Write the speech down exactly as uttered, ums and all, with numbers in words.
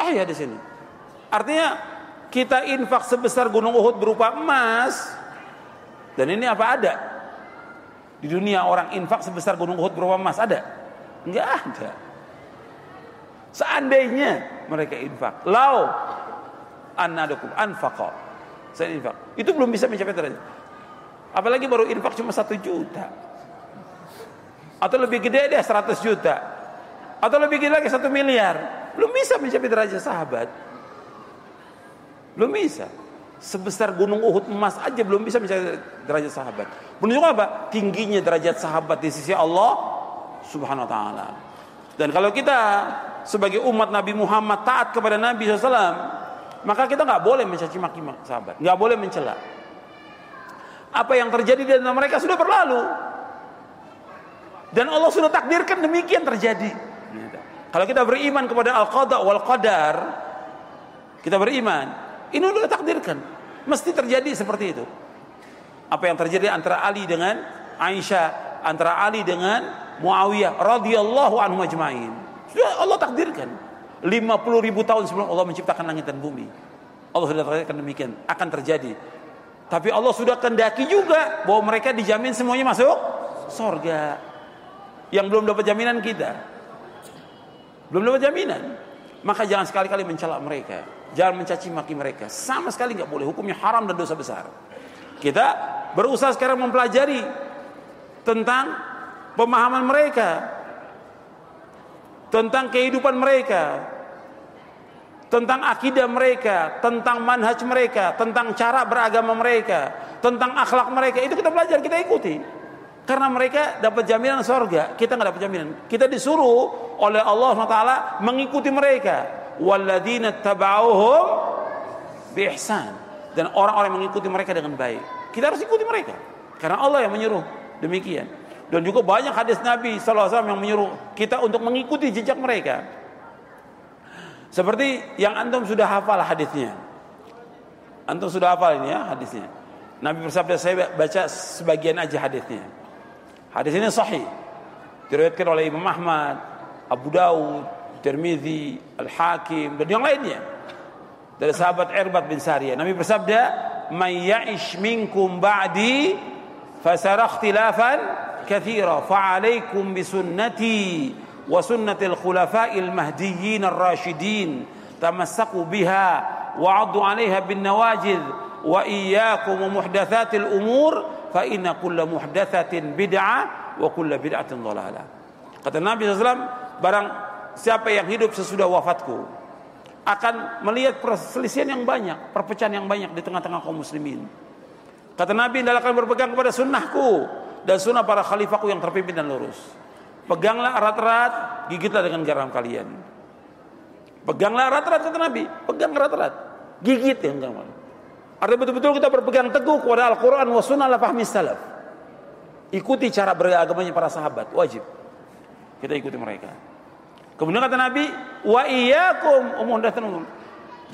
Sahih di sini. Artinya kita infak sebesar gunung Uhud berupa emas. Dan ini apa ada? Di dunia orang infak sebesar gunung Uhud berupa emas ada? Enggak ada. Seandainya mereka infak, lau annadukum anfaqa, saya infak, itu belum bisa mencapai derajat. Apalagi baru infak cuma satu juta, atau lebih gede deh seratus juta, atau lebih gede lagi satu miliar, belum bisa mencapai derajat sahabat. Belum bisa. Sebesar gunung Uhud emas aja belum bisa mencapai derajat sahabat. Menunjukkan apa? Tingginya derajat sahabat di sisi Allah Subhanahu wa taala. Dan kalau kita sebagai umat Nabi Muhammad taat kepada Nabi shallallahu alaihi wasallam, maka kita nggak boleh mencaci maki sahabat, nggak boleh mencela. Apa yang terjadi di antara mereka sudah berlalu, dan Allah sudah takdirkan demikian terjadi. Kalau kita beriman kepada al-qada wal qadar, kita beriman, ini sudah takdirkan, mesti terjadi seperti itu. Apa yang terjadi antara Ali dengan Aisyah, antara Ali dengan Muawiyah radhiyallahu anhum ajma'in, sudah Allah takdirkan lima puluh ribu tahun sebelum Allah menciptakan langit dan bumi. Allah sudah takdirkan demikian akan terjadi. Tapi Allah sudah kehendaki juga bahwa mereka dijamin semuanya masuk surga. Yang belum dapat jaminan kita, belum dapat jaminan, maka jangan sekali-kali mencela mereka, jangan mencaci maki mereka, sama sekali nggak boleh. Hukumnya haram dan dosa besar. Kita berusaha sekarang mempelajari tentang pemahaman mereka, tentang kehidupan mereka, tentang akidah mereka, tentang manhaj mereka, tentang cara beragama mereka, tentang akhlak mereka. Itu kita belajar, kita ikuti. Karena mereka dapat jaminan surga, kita nggak dapat jaminan. Kita disuruh oleh Allah subhanahu wa taala mengikuti mereka. Walladzina tabauhum biihsan, dan orang-orang yang mengikuti mereka dengan baik. Kita harus ikuti mereka karena Allah yang menyuruh demikian. Dan juga banyak hadis Nabi sallallahu alaihi wasallam yang menyuruh kita untuk mengikuti jejak mereka. Seperti yang antum sudah hafal hadisnya. Antum sudah hafal ini ya hadisnya. Nabi bersabda, saya baca sebagian aja hadisnya. Hadis ini sahih, diriwayatkan oleh Imam Ahmad, Abu Daud, Tirmizi, Al-Hakim dan yang lainnya dari sahabat Irbad bin Sariyah. Nabi bersabda, "May ya'ish minkum ba'di fasara ikhtilafan katsira, fa'alaikum bisunnati wa sunnatil khulafa'il mahdiyyin ar-rasyidin, tamassaku biha wa 'addu 'alaiha bin nawajid wa iyyakum wa muhdatsatil umur fa inna kulla muhdatsatin bid'ah wa kulla bid'atin dhalalah." Kata Nabi sallallahu alaihi wasallam, barang siapa yang hidup sesudah wafatku akan melihat perselisihan yang banyak, perpecahan yang banyak di tengah-tengah kaum muslimin. Kata Nabi, hendaklah kalian berpegang kepada sunnahku dan sunnah para khalifahku yang terpimpin dan lurus. Peganglah erat-erat, gigitlah dengan garam kalian. Peganglah erat-erat, kata Nabi, pegang erat-erat, gigit dengan garam. Artinya betul-betul kita berpegang teguh kepada Al-Quran wa sunnah ala fahmi salaf. Ikuti cara beragamanya para sahabat, wajib kita ikuti mereka. Kemudian kata Nabi, wa iyyakum muhdatsatil umur,